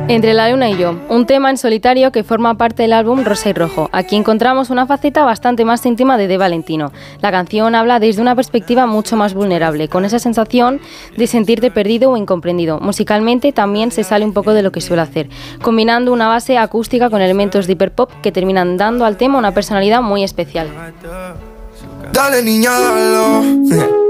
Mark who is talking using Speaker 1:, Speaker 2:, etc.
Speaker 1: Entre la luna y yo, un tema en solitario que forma parte del álbum Rosa y Rojo. Aquí encontramos una faceta bastante más íntima de De Valentino. La canción habla desde una perspectiva mucho más vulnerable, con esa sensación de sentirte perdido o incomprendido. Musicalmente también se sale un poco de lo que suele hacer, combinando una base acústica con elementos de hiperpop que terminan dando al tema una personalidad muy especial.
Speaker 2: Dale niña, dalo.